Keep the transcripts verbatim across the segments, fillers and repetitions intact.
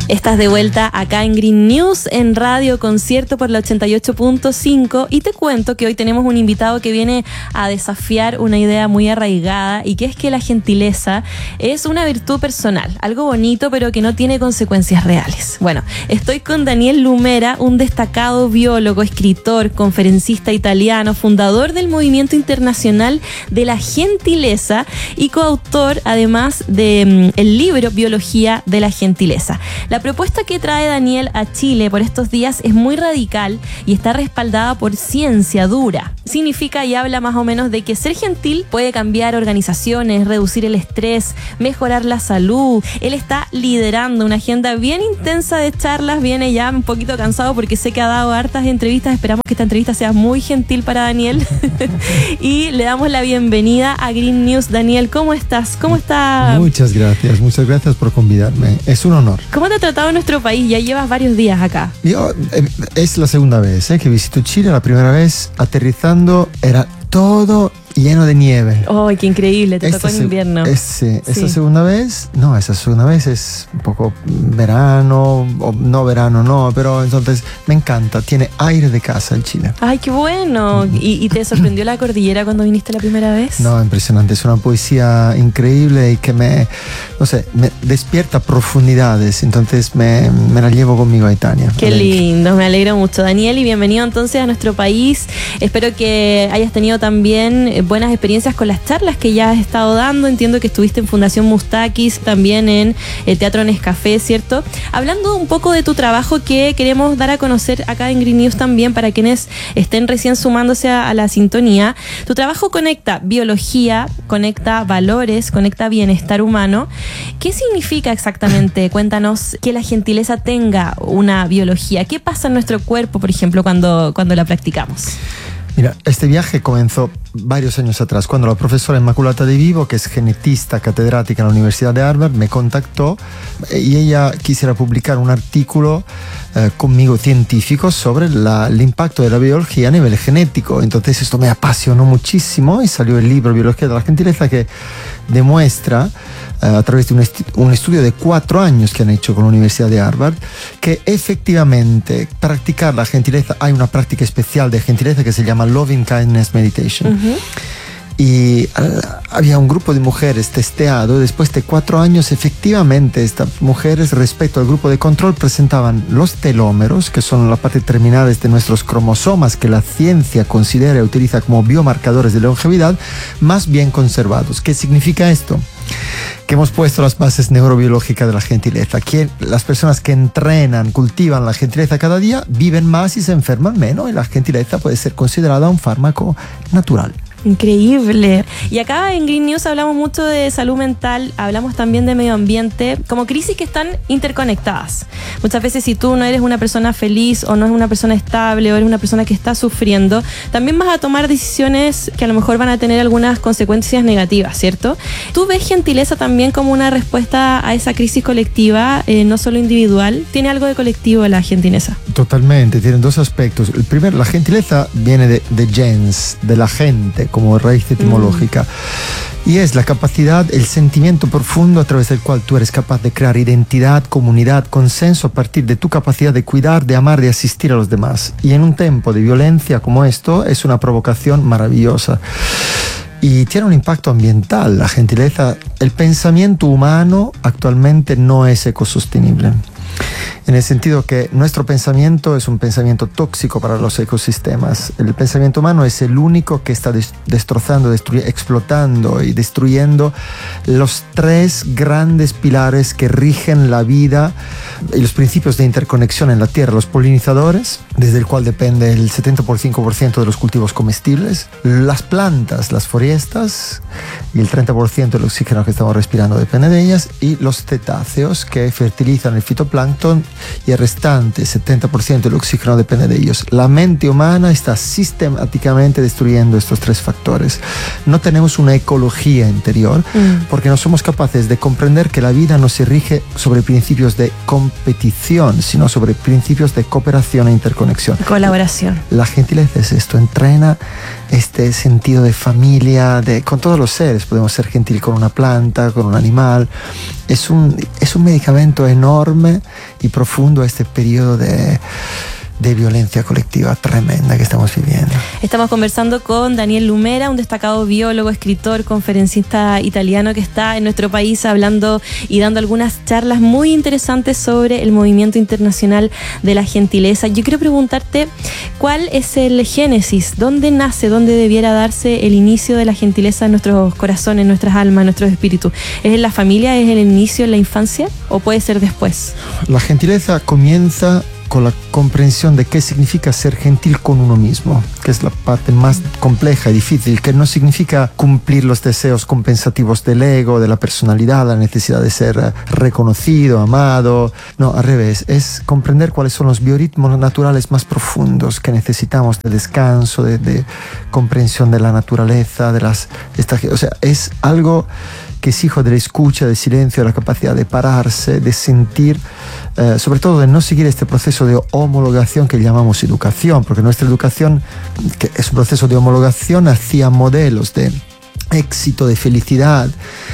Estás de vuelta acá en Green News, en Radio Concierto por la ochenta y ocho punto cinco, y te cuento que hoy tenemos un invitado que viene a desafiar una idea muy arraigada, y que es que la gentileza es una virtud personal, algo bonito pero que no tiene consecuencias reales. Bueno, estoy con Daniel Lumera, un destacado biólogo, escritor, conferencista italiano, fundador del Movimiento Internacional de la Gentileza y coautor además del de, um, libro Biología de la Gentileza. La propuesta que trae Daniel a Chile por estos días es muy radical y está respaldada por ciencia dura. Significa y habla más o menos de que ser gentil puede cambiar organizaciones, reducir el estrés, mejorar la salud. Él está liderando una agenda bien intensa de charlas, viene ya un poquito cansado porque sé que ha dado hartas entrevistas. Esperamos que esta entrevista sea muy gentil para Daniel. Y le damos la bienvenida a Green News. Daniel, ¿cómo estás? ¿Cómo está? Muchas gracias, muchas gracias por convidarme. Es un honor. ¿Cómo te ha tratado nuestro país? Ya llevas varios días acá. Yo, eh, es la segunda vez eh, que visito Chile. La primera vez aterrizando era todo lleno de nieve. ¡Oh, qué increíble! Te esta tocó en invierno. Es, sí, esta sí. segunda vez, no, esta segunda vez es un poco verano, o no verano, no, pero entonces me encanta, tiene aire de casa el Chile. ¡Ay, qué bueno! Mm. ¿Y, ¿Y te sorprendió la cordillera cuando viniste la primera vez? No, impresionante, es una poesía increíble y que me, no sé, me despierta profundidades, entonces me, me la llevo conmigo a Italia. ¡Qué lindo! Me alegro mucho, Daniel, y bienvenido entonces a nuestro país. Espero que hayas tenido también buenas experiencias con las charlas que ya has estado dando. Entiendo que estuviste en Fundación Mustakis, también en el Teatro Nescafé, ¿cierto? Hablando un poco de tu trabajo que queremos dar a conocer acá en Green News también para quienes estén recién sumándose a, a la sintonía. Tu trabajo conecta biología, conecta valores, conecta bienestar humano. ¿Qué significa exactamente? Cuéntanos que la gentileza tenga una biología. ¿Qué pasa en nuestro cuerpo, por ejemplo, cuando, cuando la practicamos? Mira, este viaje comenzó varios años atrás, cuando la profesora Inmaculata De Vivo, que es genetista catedrática en la Universidad de Harvard, me contactó y ella quisiera publicar un artículo eh, conmigo científico sobre la, el impacto de la biología a nivel genético. Entonces esto me apasionó muchísimo y salió el libro Biología de la Gentileza, que demuestra a través de un, estu- un estudio de cuatro años que han hecho con la Universidad de Harvard, que efectivamente practicar la gentileza, hay una práctica especial de gentileza que se llama Loving Kindness Meditation. Uh-huh. Y uh, había un grupo de mujeres testeado. Después de cuatro años, efectivamente, estas mujeres, respecto al grupo de control, presentaban los telómeros, que son las partes terminales de nuestros cromosomas que la ciencia considera y utiliza como biomarcadores de longevidad, más bien conservados. ¿Qué significa esto? Que hemos puesto las bases neurobiológicas de la gentileza. Que las personas que entrenan, cultivan la gentileza cada día, viven más y se enferman menos, y la gentileza puede ser considerada un fármaco natural. Increíble. Y acá en Green News hablamos mucho de salud mental, hablamos también de medio ambiente, como crisis que están interconectadas. Muchas veces si tú no eres una persona feliz o no eres una persona estable o eres una persona que está sufriendo, también vas a tomar decisiones que a lo mejor van a tener algunas consecuencias negativas, ¿cierto? ¿Tú ves gentileza también como una respuesta a esa crisis colectiva, eh, no solo individual? ¿Tiene algo de colectivo la gentileza? Totalmente, tienen dos aspectos. El primero, la gentileza viene de, de gens, de la gente, como raíz etimológica. Mm. Y es la capacidad, el sentimiento profundo a través del cual tú eres capaz de crear identidad, comunidad, consenso a partir de tu capacidad de cuidar, de amar, de asistir a los demás. Y en un tiempo de violencia como esto, es una provocación maravillosa. Y tiene un impacto ambiental. La gentileza, el pensamiento humano actualmente no es ecosostenible. En el sentido que nuestro pensamiento es un pensamiento tóxico para los ecosistemas. El pensamiento humano es el único que está des- destrozando, destruy- explotando y destruyendo los tres grandes pilares que rigen la vida y los principios de interconexión en la Tierra. Los polinizadores, desde el cual depende el setenta por cinco por ciento de los cultivos comestibles. Las plantas, las forestas, y el treinta por ciento del oxígeno que estamos respirando depende de ellas. Y los cetáceos, que fertilizan el fitoplancton, y el restante setenta por ciento del oxígeno depende de ellos. La mente humana está sistemáticamente destruyendo estos tres factores. No tenemos una ecología interior mm. porque no somos capaces de comprender que la vida no se rige sobre principios de competición, sino sobre principios de cooperación e interconexión. Colaboración. La, la gentileza es esto, entrena este sentido de familia, de, con todos los seres. Podemos ser gentil con una planta, con un animal. Es un, es un medicamento enorme y profundo a este periodo de... de violencia colectiva tremenda que estamos viviendo. Estamos conversando con Daniel Lumera, un destacado biólogo, escritor, conferencista italiano que está en nuestro país hablando y dando algunas charlas muy interesantes sobre el movimiento internacional de la gentileza. Yo quiero preguntarte, ¿cuál es el génesis? ¿Dónde nace? ¿Dónde debiera darse el inicio de la gentileza en nuestros corazones, en nuestras almas, en nuestros espíritus? ¿Es en la familia? ¿Es el inicio, en la infancia? ¿O puede ser después? La gentileza comienza con la comprensión de qué significa ser gentil con uno mismo, que es la parte más compleja y difícil, que no significa cumplir los deseos compensativos del ego, de la personalidad, la necesidad de ser reconocido, amado. No, al revés, es comprender cuáles son los biorritmos naturales más profundos que necesitamos de descanso, de, de comprensión de la naturaleza, de las... Esta, o sea, es algo que es hijo de la escucha, del silencio, de la capacidad de pararse, de sentir, eh, sobre todo de no seguir este proceso de homologación que llamamos educación, porque nuestra educación, que es un proceso de homologación hacia modelos de éxito, de felicidad,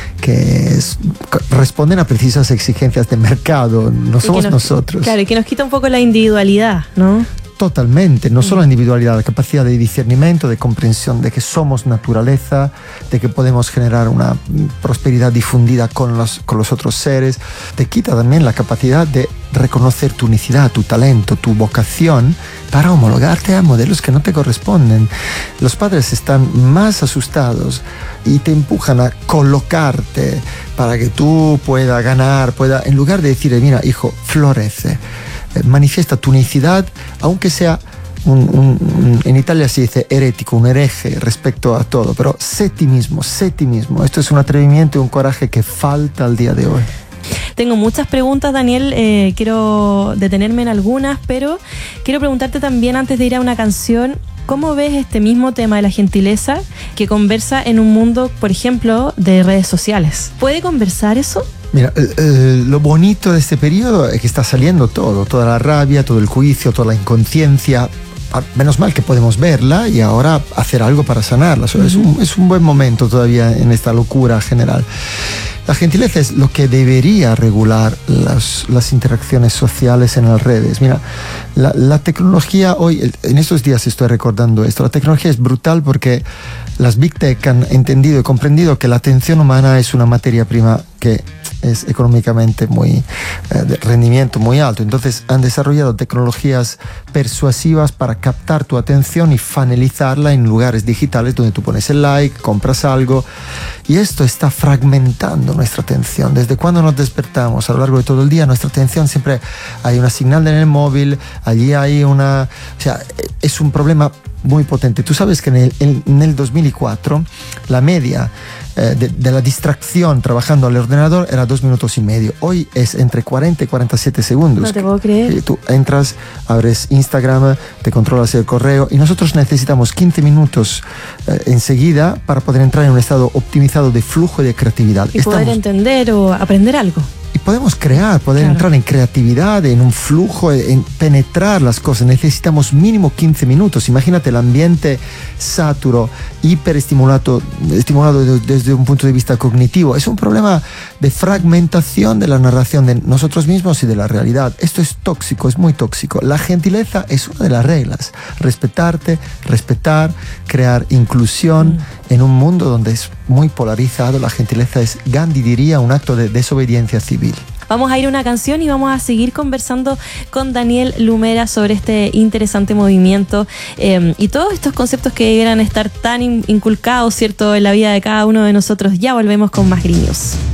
que es, responden a precisas exigencias de mercado, no somos nos, nosotros. Claro, y que nos quita un poco la individualidad, ¿no? Totalmente, no solo la individualidad, la capacidad de discernimiento, de comprensión de que somos naturaleza, de que podemos generar una prosperidad difundida con los, con los otros seres. Te quita también la capacidad de reconocer tu unicidad, tu talento, tu vocación, para homologarte a modelos que no te corresponden. Los padres están más asustados y te empujan a colocarte para que tú puedas ganar, pueda, en lugar de decir, mira, hijo, florece. Manifiesta tu unicidad, aunque sea un, un, un, en Italia se dice herético, un hereje respecto a todo, pero sé ti mismo, sé ti mismo. Esto es un atrevimiento y un coraje que falta al día de hoy. Tengo muchas preguntas, Daniel, eh, quiero detenerme en algunas, pero quiero preguntarte también antes de ir a una canción, ¿cómo ves este mismo tema de la gentileza que conversa en un mundo, por ejemplo, de redes sociales? ¿Puede conversar eso? Mira, eh, eh, lo bonito de este periodo es que está saliendo todo, toda la rabia, todo el juicio, toda la inconsciencia. Menos mal que podemos verla y ahora hacer algo para sanarla. Uh-huh. Es un, es un buen momento todavía en esta locura general. La gentileza es lo que debería regular las, las interacciones sociales en las redes. Mira, la, la tecnología hoy, en estos días estoy recordando esto, la tecnología es brutal porque las Big Tech han entendido y comprendido que la atención humana es una materia prima que es económicamente muy, eh, de rendimiento muy alto. Entonces han desarrollado tecnologías persuasivas para captar tu atención y funnelizarla en lugares digitales donde tú pones el like, compras algo, y esto está fragmentando nuestra atención. Desde cuando nos despertamos a lo largo de todo el día, nuestra atención siempre hay una señal en el móvil, allí hay una... O sea, es un problema muy potente. Tú sabes que en el, en el dos mil cuatro la media eh, de, de la distracción trabajando al ordenador era dos minutos y medio. Hoy es entre cuarenta y cuarenta y siete segundos. No te puedo creer. Tú entras, abres Instagram, te controlas el correo y nosotros necesitamos quince minutos eh, enseguida para poder entrar en un estado optimizado de flujo y de creatividad. Y Estamos, poder entender o aprender algo. Y podemos crear, poder claro. entrar en creatividad, en un flujo, en penetrar las cosas. Necesitamos mínimo quince minutos. Imagínate el ambiente saturo, hiperestimulado estimulado desde un punto de vista cognitivo. Es un problema de fragmentación de la narración de nosotros mismos y de la realidad. Esto es tóxico, es muy tóxico. La gentileza es una de las reglas. Respetarte, respetar, crear inclusión mm. en un mundo donde es muy polarizado. La gentileza es, Gandhi diría, un acto de desobediencia civil. Vamos a ir a una canción y vamos a seguir conversando con Daniel Lumera sobre este interesante movimiento eh, y todos estos conceptos que deberán estar tan inculcados, ¿cierto?, en la vida de cada uno de nosotros. Ya volvemos con más Green News.